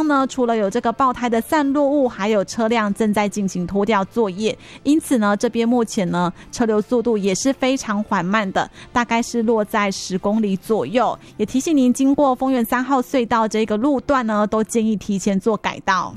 方呢，除了有这个爆胎的散落物，还有车辆正在进行拖吊作业，因此呢，这边目前呢车流速度也是非常缓慢的，大概是落在10公里左右。也提醒您，经过丰原3号隧道这个路段呢，都建议提前做改道。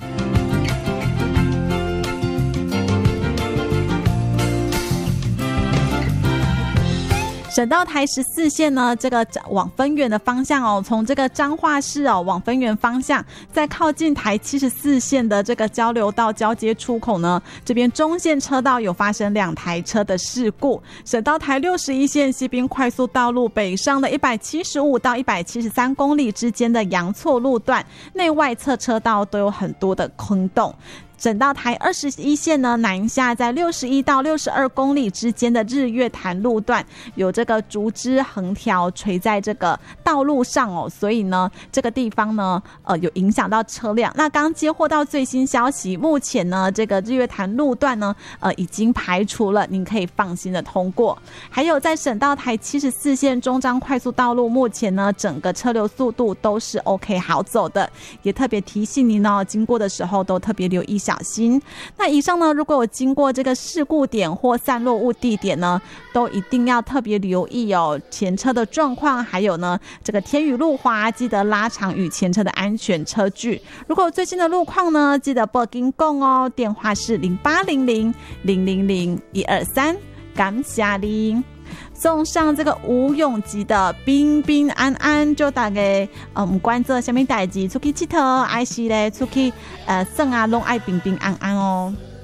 省道台14线呢，这个往分园的方向哦，从这个彰化市哦往分园方向，在靠近台74线的这个交流道交接出口呢，这边中线车道有发生2台车的事故。省道台61线西滨快速道路北上的175到173公里之间的阳错路段，内外侧车道都有很多的坑洞。省道台21线呢，南下在61到62公里之间的日月潭路段，有这个竹枝横条垂在这个道路上哦，所以呢，这个地方呢，有影响到车辆。那刚接获到最新消息，目前呢，这个日月潭路段呢，已经排除了，您可以放心的通过。还有在省道台74线中彰快速道路，目前呢，整个车流速度都是 OK 好走的，也特别提醒您哦，经过的时候都特别留意小心。那以上呢，如果有经过这个事故点或散落物地点呢，都一定要特别留意哦前车的状况，还有呢这个天雨路滑，记得拉长与前车的安全车距。如果有最新的路况呢，记得报警讲哦，电话是0800-000-123，感谢您。送上这个吴永吉的平平安安，就大家不管做什么代志，出去佚佗还是咧出去耍啊，拢爱平平安安哦。